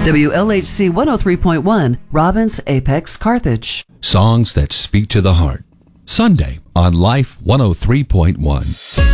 WLHC 103.1, Robbins, Apex, Carthage. Songs that speak to the heart. Sunday on Life 103.1.